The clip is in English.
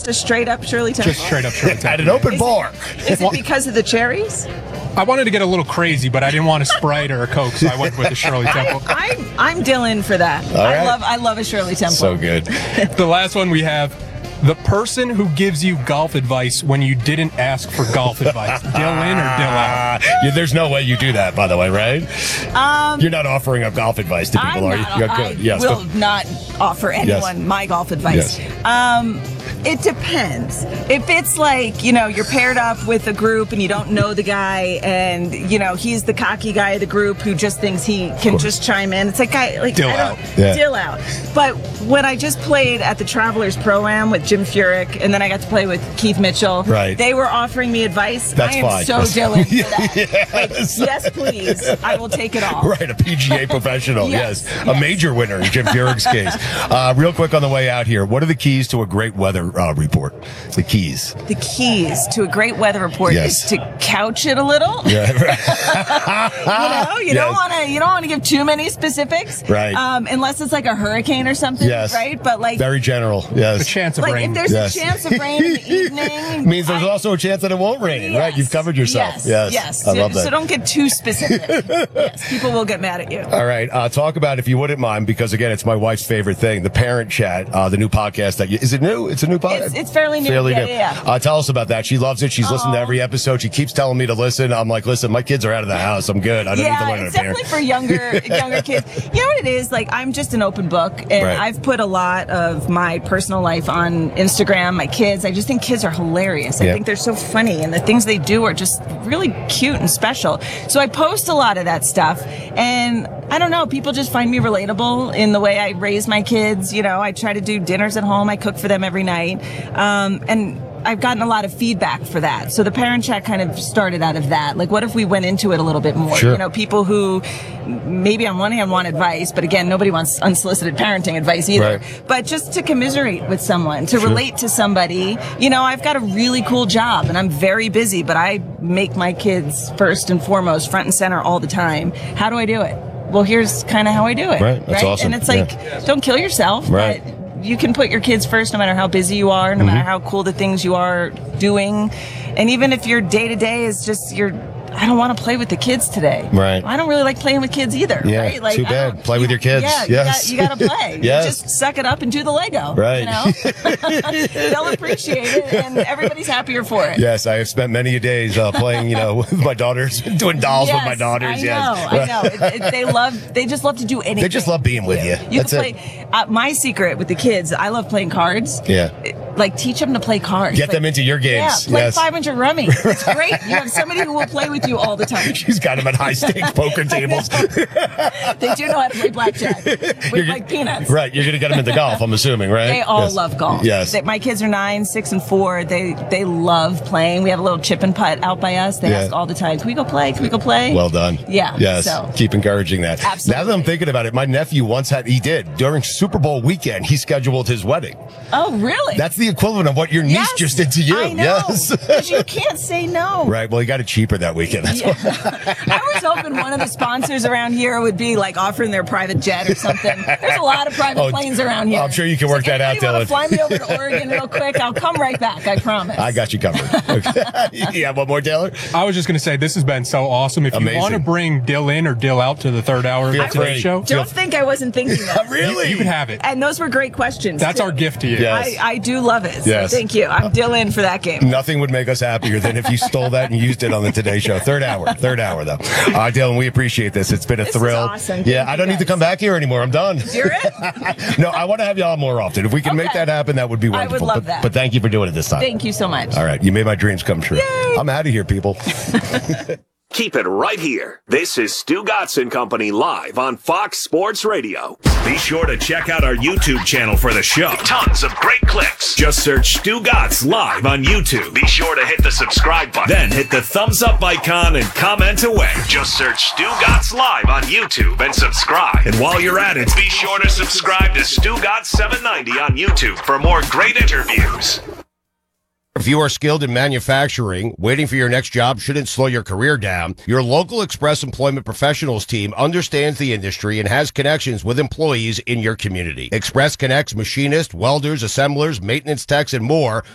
Just straight up Shirley Temple? Just straight up Shirley Temple. At an open bar. Is it because of the cherries? I wanted to get a little crazy, but I didn't want a Sprite or a Coke, so I went with the Shirley Temple. I'm Dylan for that. right. I love a Shirley Temple. So good. The last one we have, the person who gives you golf advice when you didn't ask for golf advice. Dill in or dill out? There's no way you do that, by the way, right? You're not offering up golf advice to people, are you? You're good. I will not offer anyone my golf advice. Yes. It depends. If it's like, you're paired up with a group and you don't know the guy and, he's the cocky guy of the group who just thinks he can just chime in. It's like, Dill out. Dill out. But when I just played at the Travelers Pro-Am with Jim Furyk and then I got to play with Keith Mitchell, right. They were offering me advice. That's I am fine. so Dylan for that. Yes. Yes, please. I will take it all. Right, a PGA professional, yes. A major winner in Jim Furyk's case. Real quick on the way out here, what are the keys to a great weather report? The keys. The keys to a great weather report is to couch it a little. Yeah, right. You don't want to give too many specifics, right? Unless it's like a hurricane or something, right? But like very general, yes. A chance of rain. If there's a chance of rain in the evening, means there's also a chance that it won't rain, right? You've covered yourself. Yes. I love that. So don't get too specific. Yes, people will get mad at you. All right, talk about, if you wouldn't mind, because again, it's my wife's favorite thing, the Parent Chat, the new podcast is it new? It's a new podcast. It's fairly new. Yeah. Tell us about that. She loves it. She's listened to every episode. She keeps telling me to listen. I'm like, listen, my kids are out of the house. I'm good. I don't need to learn it's definitely for younger kids. You know what it is? Like, I'm just an open book, and I've put a lot of my personal life on Instagram. My kids, I just think kids are hilarious. I think they're so funny, and the things they do are just really cute and special. So I post a lot of that stuff, and I don't know, people just find me relatable in the way I raise my kids. I try to do dinners at home. I cook for them every night. And I've gotten a lot of feedback for that. So the Parent Chat kind of started out of that. Like, what if we went into it a little bit more? Sure. People who maybe on one hand want advice, but again, nobody wants unsolicited parenting advice either. Right. But just to commiserate with someone, to relate to somebody. I've got a really cool job and I'm very busy, but I make my kids first and foremost, front and center all the time. How do I do it? Well, here's kind of how I do it. Right. That's awesome. And it's like, don't kill yourself. Right. But you can put your kids first no matter how busy you are, no matter how cool the things you are doing. And even if your day-to-day is just I don't want to play with the kids today. Right. I don't really like playing with kids either. Yeah, right? Like, too bad. Play with your kids. Yeah, yes. you got to play. Yes. You just suck it up and do the Lego. Right. They'll appreciate it, and everybody's happier for it. Yes, I have spent many days playing, with my daughters, doing dolls with my daughters. I know. They just love to do anything. They just love being with you. You That's can play. My secret with the kids, I love playing cards. Yeah. Like, teach them to play cards. Get them into your games. Yeah, play 500 rummy. It's great. You have somebody who will play with you all the time. She's got them at high stakes poker tables. They do know how to play blackjack with like peanuts. Right. You're going to get them into golf, I'm assuming, right? They all love golf. Yes. My kids are 9, 6, and 4. They love playing. We have a little chip and putt out by us. They ask all the time, can we go play? Can we go play? Well done. Yeah. Yes. So. Keep encouraging that. Absolutely. Now that I'm thinking about it, my nephew during Super Bowl weekend, he scheduled his wedding. Oh, really? That's the equivalent of what your niece just did to you. I know. Yes. Because you can't say no. Right. Well, he got it cheaper that weekend. That's why. I was hoping one of the sponsors around here would be like offering their private jet or something. There's a lot of private planes around here. I'm sure you can work that out, Dylan. Fly me over to Oregon real quick. I'll come right back. I promise. I got you covered. Okay. You have one more, Taylor? I was just going to say, this has been so awesome. If you want to bring Dill in or Dill out to the third hour of today's show, don't think I wasn't thinking that. Really? You can have it. And those were great questions. That's our gift to you. Yes. I do love it. So Yes. thank you. I'm Dill in for that game. Nothing would make us happier than if you stole that and used it on the Today Show. Third hour, though. All right, Dylan, we appreciate this. It's been a thrill. This is awesome. Yeah, I don't need to come back here anymore. I'm done. You're it? No, I want to have you on more often. If we can make that happen, that would be wonderful. I would love that. But thank you for doing it this time. Thank you so much. All right, you made my dreams come true. Yay. I'm out of here, people. Keep it right here. This is Stu Gatz & Company live on Fox Sports Radio. Be sure to check out our YouTube channel for the show. Tons of great clips. Just search Stu Gatz live on YouTube. Be sure to hit the subscribe button. Then hit the thumbs up icon and comment away. Just search Stu Gatz live on YouTube and subscribe. And while you're at it, be sure to subscribe to Stu Gatz 790 on YouTube for more great interviews. If you are skilled in manufacturing, waiting for your next job shouldn't slow your career down. Your local Express Employment Professionals team understands the industry and has connections with employees in your community. Express connects machinists, welders, assemblers, maintenance techs, and more